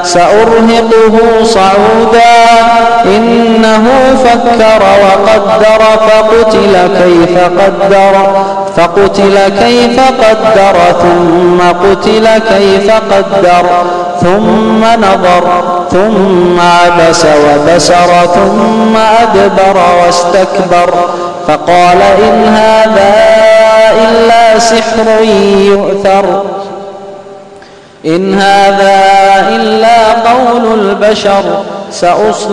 سأرهقه صعودا إنه فكر وقدر فقتل كيف قدر ثم قتل كيف قدر ثم نظر ثم عبس وبسر ثم أدبر واستكبر فقال إن هذا إلا سحر يؤثر إن هذا إلا قول البشر